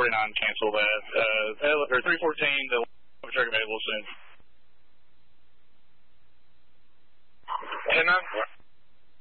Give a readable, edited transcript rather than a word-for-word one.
cancel that. Or 314, the truck available soon. 10-9.